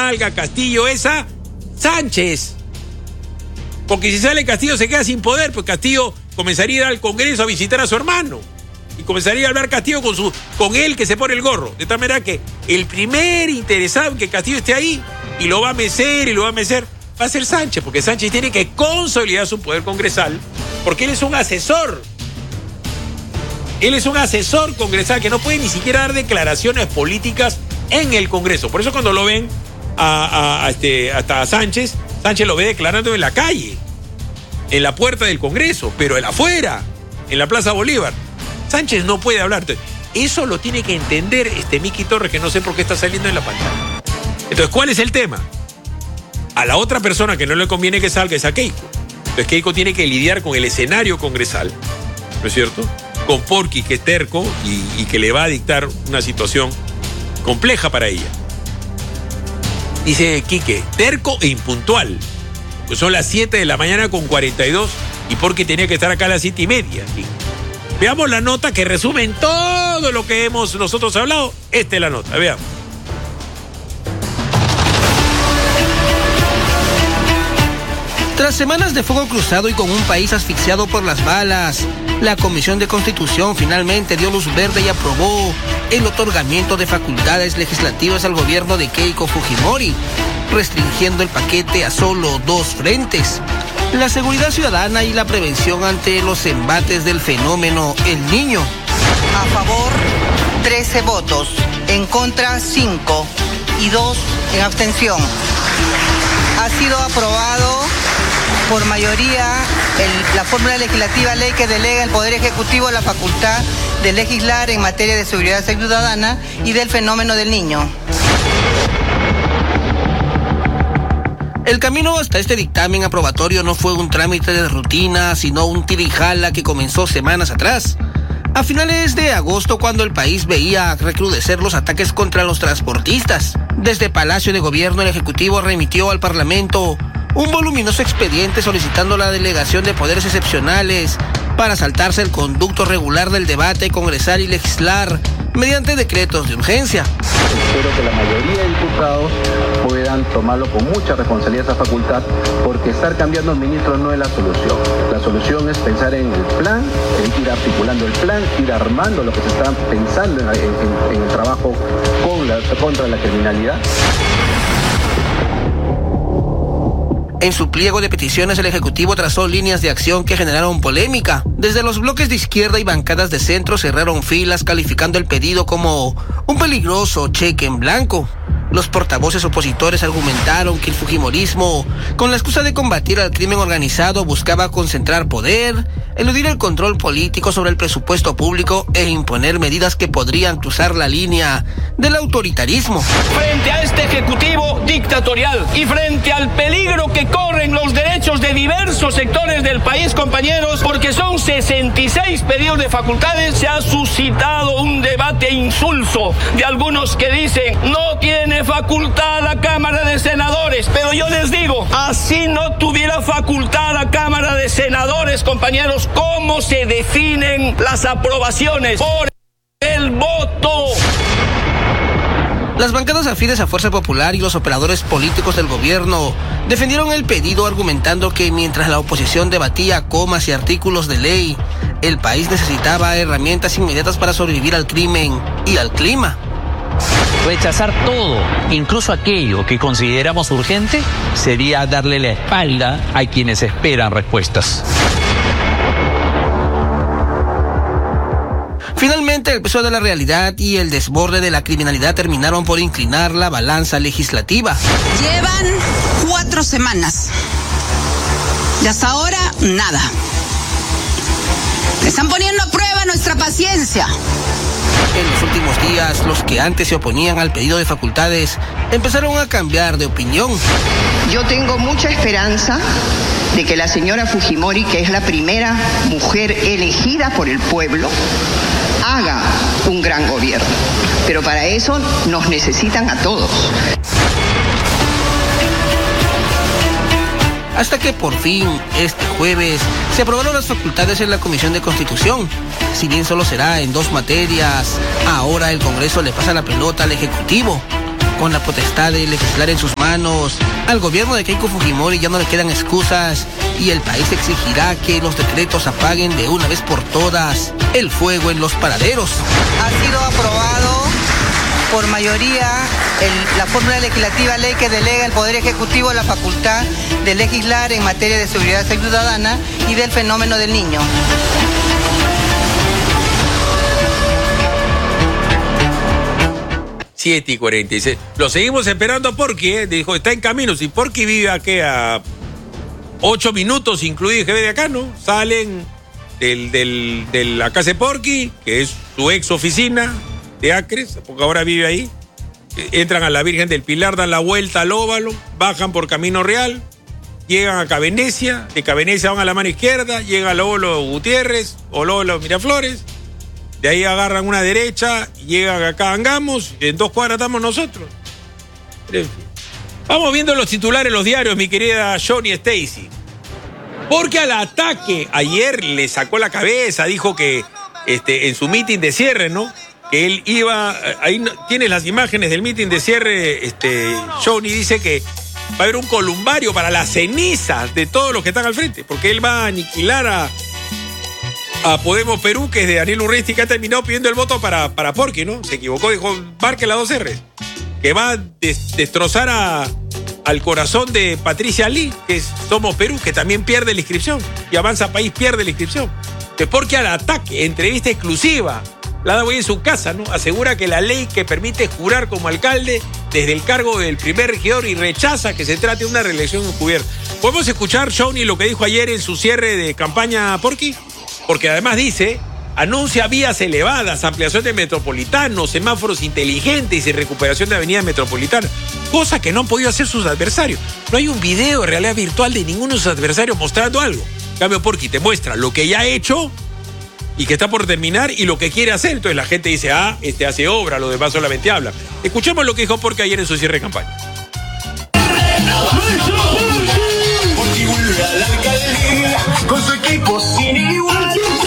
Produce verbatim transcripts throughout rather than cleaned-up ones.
salga Castillo es a Sánchez. Porque si sale Castillo se queda sin poder, pues Castillo comenzaría a ir al Congreso a visitar a su hermano. Y comenzaría a hablar Castillo con, su, con él que se pone el gorro. De tal manera que el primer interesado en que Castillo esté ahí y lo va a mecer y lo va a mecer va a ser Sánchez, porque Sánchez tiene que consolidar su poder congresal, porque él es un asesor. Él es un asesor congresal que no puede ni siquiera dar declaraciones políticas en el Congreso. Por eso cuando lo ven a, a, a este, hasta a Sánchez, Sánchez lo ve declarando en la calle, en la puerta del Congreso, pero en afuera, en la Plaza Bolívar. Sánchez no puede hablar. Eso lo tiene que entender este Miki Torres, que no sé por qué está saliendo en la pantalla. Entonces, ¿cuál es el tema? A la otra persona que no le conviene que salga es a Keiko. Entonces Keiko tiene que lidiar con el escenario congresal, ¿no es cierto? Con Porky, que es terco y, y que le va a dictar una situación compleja para ella. Dice Quique, terco e impuntual. Pues son las siete de la mañana con cuarenta y dos y Porky tenía que estar acá a las siete y media. ¿Sí? Veamos la nota que resume en todo lo que hemos nosotros hablado. Esta es la nota, veamos. Tras semanas de fuego cruzado y con un país asfixiado por las balas, la Comisión de Constitución finalmente dio luz verde y aprobó el otorgamiento de facultades legislativas al gobierno de Keiko Fujimori, restringiendo el paquete a solo dos frentes: la seguridad ciudadana y la prevención ante los embates del fenómeno El Niño. A favor, trece votos, en contra, cinco y dos en abstención. Ha sido aprobado por mayoría el, la fórmula legislativa ley que delega al Poder Ejecutivo la facultad de legislar en materia de seguridad ciudadana y del fenómeno del niño. El camino hasta este dictamen aprobatorio no fue un trámite de rutina, sino un tira y jala que comenzó semanas atrás. A finales de agosto, cuando el país veía recrudecer los ataques contra los transportistas, desde Palacio de Gobierno el Ejecutivo remitió al Parlamento un voluminoso expediente solicitando la delegación de poderes excepcionales para saltarse el conducto regular del debate congresal y legislar mediante decretos de urgencia. Espero que la mayoría de diputados puedan tomarlo con mucha responsabilidad esa facultad, porque estar cambiando ministros no es la solución. La solución es pensar en el plan, en ir articulando el plan, ir armando lo que se está pensando en, en, en el trabajo con la, contra la criminalidad. En su pliego de peticiones, el Ejecutivo trazó líneas de acción que generaron polémica. Desde los bloques de izquierda y bancadas de centro cerraron filas calificando el pedido como un peligroso cheque en blanco. Los portavoces opositores argumentaron que el fujimorismo, con la excusa de combatir al crimen organizado, buscaba concentrar poder, eludir el control político sobre el presupuesto público e imponer medidas que podrían cruzar la línea del autoritarismo. Frente a este ejecutivo dictatorial y frente al peligro que corren los derechos de diversos sectores del país, compañeros, porque son sesenta y seis pedidos de facultades, se ha suscitado un debate insulso de algunos que dicen no tiene facultad la Cámara de Senadores, pero yo les digo, así no tuviera facultad la Cámara de Senadores, compañeros, ¿cómo se definen las aprobaciones? Por el voto. Las bancadas afines a Fuerza Popular y los operadores políticos del gobierno defendieron el pedido argumentando que mientras la oposición debatía comas y artículos de ley, el país necesitaba herramientas inmediatas para sobrevivir al crimen y al clima. Rechazar todo, incluso aquello que consideramos urgente, sería darle la espalda a quienes esperan respuestas. Finalmente, el peso de la realidad y el desborde de la criminalidad terminaron por inclinar la balanza legislativa. Llevan cuatro semanas y hasta ahora nada. Están poniendo a prueba nuestra paciencia. En los últimos días, los que antes se oponían al pedido de facultades empezaron a cambiar de opinión. Yo tengo mucha esperanza de que la señora Fujimori, que es la primera mujer elegida por el pueblo, haga un gran gobierno. Pero para eso nos necesitan a todos. Hasta que por fin, este jueves, se aprobaron las facultades en la Comisión de Constitución. Si bien solo será en dos materias, ahora el Congreso le pasa la pelota al Ejecutivo. Con la potestad de legislar en sus manos, al gobierno de Keiko Fujimori ya no le quedan excusas y el país exigirá que los decretos apaguen de una vez por todas el fuego en los paraderos. Ha sido aprobado por mayoría el, la fórmula legislativa ley que delega al Poder Ejecutivo la facultad de legislar en materia de seguridad ciudadana y del fenómeno del niño. siete y cuarenta y seis. Lo seguimos esperando a Porky, ¿eh? Dijo, está en camino. Si Porky vive aquí a ocho minutos, incluido G B de acá, ¿no? Salen del, del, de la casa de Porky, que es su ex oficina de Acres, porque ahora vive ahí. Entran a la Virgen del Pilar, dan la vuelta al óvalo, bajan por Camino Real, llegan a Cavenecia, de Cavenecia van a la mano izquierda, llegan al óvalo Gutiérrez, óvalo Miraflores. De ahí agarran una derecha, llegan acá a Angamos, y en dos cuadras estamos nosotros. Vamos viendo los titulares, los diarios, mi querida Johnny Stacy. Porque al ataque, ayer le sacó la cabeza, dijo que este, en su meeting de cierre, ¿no? Que él iba, ahí tienes las imágenes del meeting de cierre, este, Johnny dice que va a haber un columbario para las cenizas de todos los que están al frente, porque él va a aniquilar a... a Podemos Perú, que es de Daniel Urresti, que ha terminado pidiendo el voto para, para Porky, ¿no? Se equivocó, dijo, marque las dos R. Que va a des, destrozar a, al corazón de Patricia Lee, que es Somos Perú, que también pierde la inscripción. Y Avanza País pierde la inscripción. De Porky al ataque, entrevista exclusiva. La da hoy en su casa, ¿no? Asegura que la ley que permite jurar como alcalde desde el cargo del primer regidor y rechaza que se trate de una reelección encubierta. ¿Podemos escuchar, Johnny, lo que dijo ayer en su cierre de campaña Porky? Porque además dice, anuncia vías elevadas, ampliación de metropolitanos, semáforos inteligentes y recuperación de avenidas metropolitanas, cosa que no han podido hacer sus adversarios. No hay un video de realidad virtual de ninguno de sus adversarios mostrando algo. En cambio, Porky te muestra lo que ya ha hecho y que está por terminar y lo que quiere hacer. Entonces la gente dice, ah, este hace obra, lo demás solamente habla. Escuchemos lo que dijo Porky ayer en su cierre de campaña. Porky vuelve a la alcaldía con su equipo sin igual.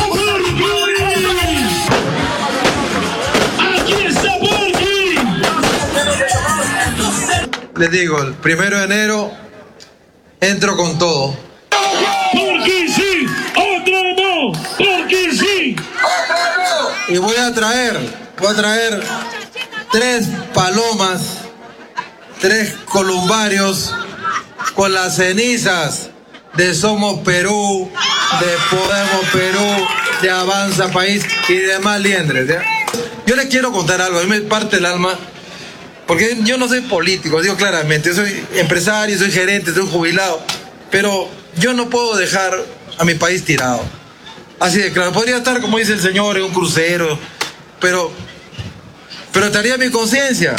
Les digo, el primero de enero entro con todo. Porque sí, otro no, porque sí. Y voy a traer, voy a traer tres palomas, tres columbarios con las cenizas de Somos Perú, de Podemos Perú, de Avanza País y de demás liendres, ¿ya? Yo les quiero contar algo, a mí me parte el alma. Porque yo no soy político, digo claramente, soy empresario, soy gerente, soy jubilado, pero yo no puedo dejar a mi país tirado. Así de claro, podría estar, como dice el señor, en un crucero, pero, pero estaría mi conciencia.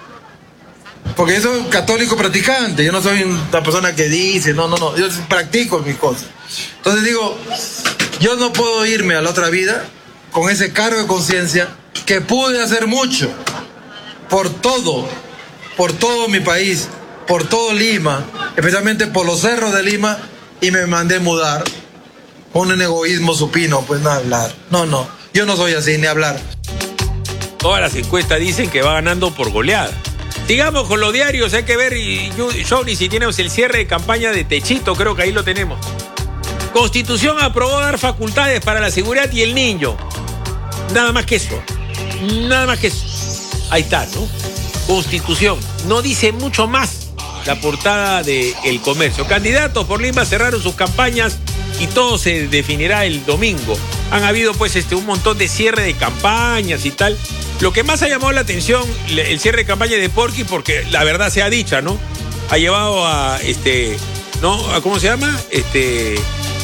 Porque yo soy católico practicante, yo no soy una persona que dice, no, no, no, yo practico mis cosas. Entonces digo, yo no puedo irme a la otra vida con ese cargo de conciencia que pude hacer mucho. Por todo, por todo mi país, por todo Lima, especialmente por los cerros de Lima, y me mandé mudar con un egoísmo supino, pues no hablar. No, no, yo no soy así, ni hablar. Todas las encuestas dicen que va ganando por goleada. Sigamos con los diarios, hay que ver, y Johnny, si tenemos el cierre de campaña de Techito, creo que ahí lo tenemos. Constitución aprobó dar facultades para la seguridad y el niño. Nada más que eso, nada más que eso. Ahí está, ¿no? Constitución. No dice mucho más la portada de El Comercio. Candidatos por Lima cerraron sus campañas y todo se definirá el domingo. Han habido pues este un montón de cierre de campañas y tal. Lo que más ha llamado la atención, el cierre de campaña de Porky, porque la verdad sea dicha, ¿no? Ha llevado a este, ¿no? ¿A ¿Cómo se llama? Este,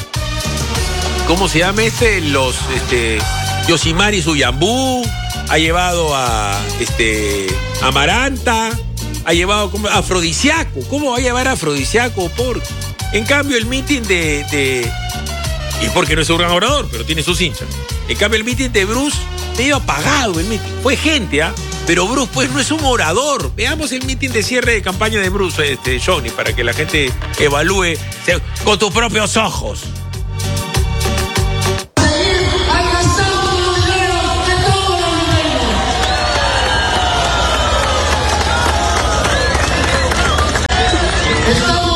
¿cómo se llama este? Los, este, Yosimari Suyambú. Ha llevado a este Amaranta, ha llevado como Afrodisiaco. ¿Cómo va a llevar a Afrodisiaco? Por en cambio el meeting de, de y porque no es un gran orador, pero tiene sus hinchas. En cambio el meeting de Bruce medio apagado el meeting. Fue gente, ¿ah? ¿eh? Pero Bruce pues no es un orador. Veamos el meeting de cierre de campaña de Bruce, este Johnny, para que la gente evalúe con tus propios ojos. Estamos